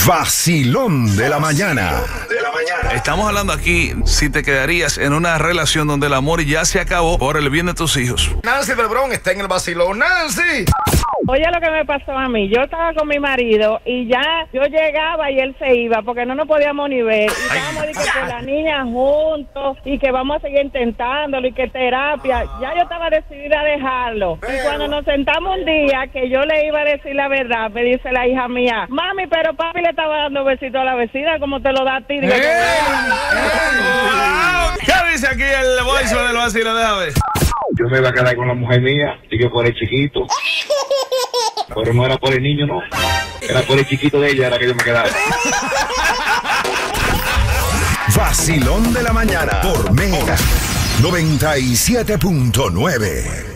Vacilón de la mañana. Estamos hablando aquí si te quedarías en una relación donde el amor ya se acabó por el bien de tus hijos. Nancy del Bronx está en el vacilón. ¡Nancy! Oye, lo que me pasó a mí, yo estaba con mi marido y ya yo llegaba y él se iba porque no nos podíamos ni ver. Y estábamos con la niña juntos y que vamos a seguir intentándolo y que terapia. Ya yo estaba decidida a dejarlo. Y cuando nos sentamos un día que yo le iba a decir la verdad, me dice la hija mía, mami, pero papi le estaba dando besito a la vecina como te lo da a ti. Digo, ¿qué dice aquí el voice del vacilo? Déjame ver. Yo me iba a quedar con la mujer mía y yo por el chiquito. Pero no era por el niño, no. Era por el chiquito de ella, era que yo me quedaba. Vacilón de la mañana por Mega 97.9.